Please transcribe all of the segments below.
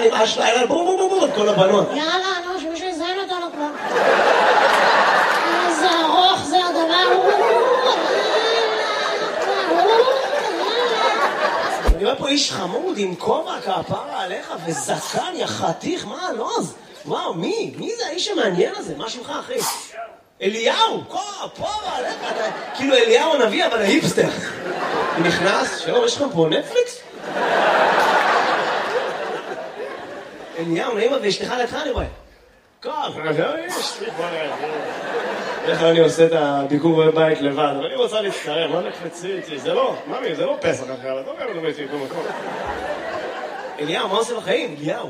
נמאס לילה, בום בום בום בום, כל הבנות. יאללה, נו, שמישהו יזיין אותנו כבר. איזה ארוך זה הדבר. אני רואה פה איש חמוד עם כובע כפרה עליך וזקן יחתיך, מה הלוז? וואו, מי זה האיש המעניין הזה? מה שמך אחי? אליהו, כפרה עליך, כאילו אליהו הנביא אבל ההיפסטר. הוא נכנס, שלום, יש לכם פה נטפליקס? אליהו, נעימה ואשתך לידך אני רואה. איך אני עושה את הביקור בבית לבד, אבל אני רוצה להצטרם, מה נקפצי איתי? זה לא, ממי, זה לא פסח אחר, אתה אומר, לא הייתי במקום. אליהו, מה עושה בחיים? אליהו.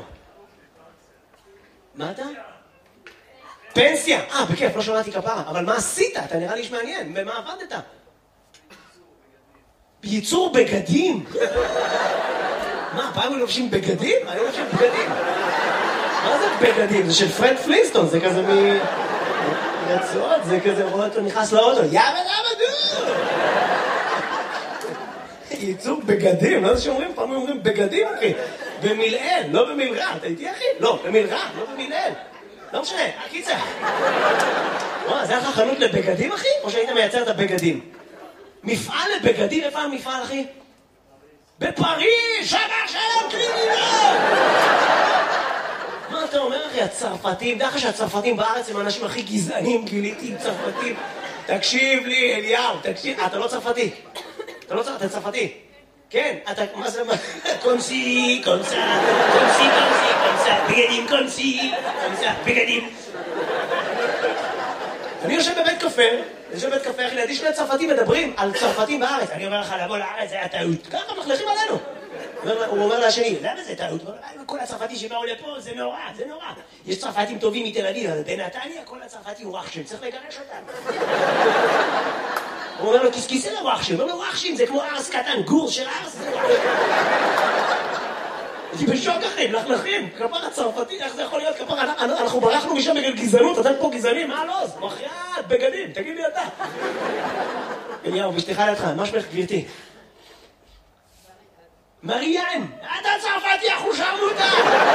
מה אתה? פנסיה! בכיף, לא שמעתי כפרה, אבל מה עשית? אתה נראה לי איש מעניין, במה עבדת? בייצור בגדים? מה, פעם הם לובשים בגדים? אני לא לובשים בגדים. מה זה בגדים? זה של פרד פלינסטון, זה כזה רצועות, זה כזה רואה אותו נכנס לאוטו, יאבא דו! ייצור בגדים, לא זה שאומרים, פעם אומרים בגדים אחי, במילאל, לא במילרע, אתה איתי אחי? לא, במילרע, לא במילאל. לא משנה, הקיצה. זה היה לך חנות לבגדים אחי? או שהיית מייצר את הבגדים? מפעל לבגדים, איפה המפעל אחי? בפריז, שבר שלום קרימינל! מה אתה אומר אחי, הצרפתים, דרך שהצרפתים בארץ הם האנשים הכי גזענים, גיליתי עם צרפתים. תקשיב לי, אליהו, תקשיב, אתה לא צרפתי. אתה צרפתי. כן, אתה, מה זה, קונסי, בגדים, קונסי, בגדים. אני יושב בבית קפה, אחי, לידי שני צרפתים מדברים על צרפתים בארץ. אני אומר לך, לבוא לארץ, זה היה טעות. ככה מחלכים עלינו. הוא אומר לשני, למה זה טעות? כל הצרפתים שבאו לפה, זה נורא. יש צרפתים טובים מתל אביב, אבל בנתניה כל הצרפתים הוא רחשים, צריך לגרש אותם. הוא אומר לו, כיסא לרחשים, הוא אומר לו, רחשים, זה כמו ארס קטן, גור של ארס, זה רחשים. אני בשוק אחי, לכם, כפר הצרפתי, איך זה יכול להיות כפר, אנחנו ברחנו משם בגלל גזענות, אתם פה גזענים, מה לא? מחייאת, בגדים, תגיד לי אתה. אליהו, בשתך לידך, מה שמך גבירתי? מריאן, אתה צרפתי, אנחנו שרנו אותה!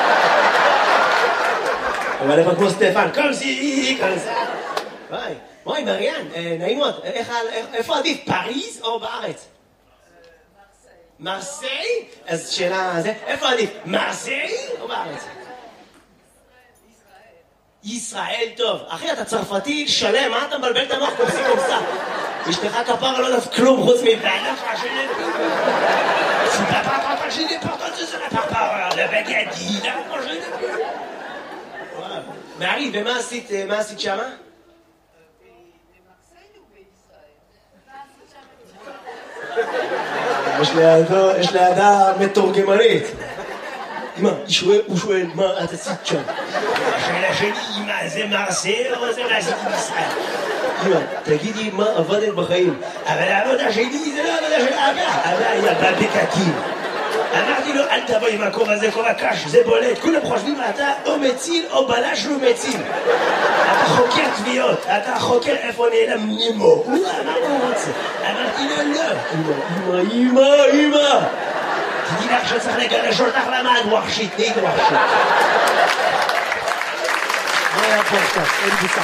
אבל איפה כמו סטפן, קומסי, וואי, מריאן, נעים מאוד, איפה עדיף, פריז או בארץ? מרסיי? אז שאלה, איפה עדיף, מרסיי או בארץ? ישראל טוב. אחי, אתה צרפתי שלם, מה אתה מבלבל את המוח קומסה? אשתך כפרה לא יודעת כלום חוץ מבעלך השני. Si papa partage des portes, ce sera papa, le baguette, là, manger des peu. Voilà. Marie, ומה עשית שמה? יש לידה מתורגמנית. אמא, הוא שואל, מה את עשית שם? השאלה שלי, אמא, זה מרסיי או זה מה עשית בישראל? אמא, תגידי מה עבדת בחיים. אבל העבודה שלי זה לא עבודה של אבא היה בבקקים. אמרתי לו, אל תבוא עם הכובע הזה, כובע קש, זה בולט. כולם חושבים, אתה או מציל או בלש לא מציל. אתה חוקר תביעות, אתה חוקר איפה נעלם נימו. מה הוא רוצה? אמרתי לו, לא. אמא. תדעי לך שצריך לגרש אותך למעד ווחשית, נהיית ווחשית. מה היה פה עכשיו? אין בוצע.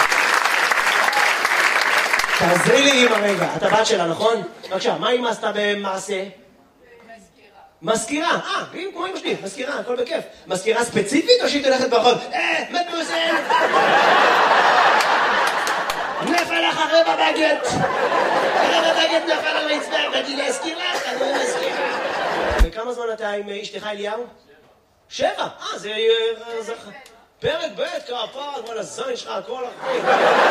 תעזרי לי אמא רגע, אתה בת שלה, נכון? בבקשה, מה אמא עשתה במעשה? מזכירה, כמו אמא שלי, מזכירה, הכל בכיף. מזכירה ספציפית או שהיא תלכת ברחוב? מדמוזל! נפל לך רבע בגט נפל על הרצפה, באתי להזכיר לך, אני מזכירה. וכמה זמן אתה עם אשתך אליהו? 7, זה פרק ב' כפרה, כל הזין שלך, כל החיים.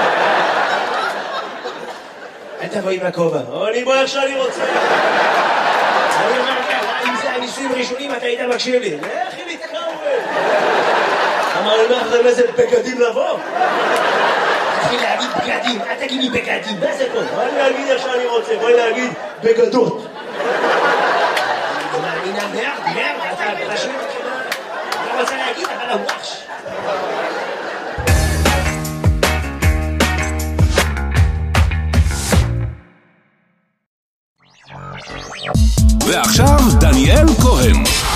אל תבוא עם הכובע, אני בוא איך שאני רוצה. אני אומר ככה, אם זה הניסויים ראשונים, אתה היית מקשיב לי. לכי להתקרב. אמר לי, מה לכם איזה בגדים לבוא? תתחיל להגיד בגדים, אל תגיד לי בגדים, מה זה פה? בואי להגיד איך שאני רוצה, בואי להגיד בגדות. אני מאמינה מרד, אתה פשוט לא רוצה להגיד, אבל הוואש. ועכשיו דניאל כהן.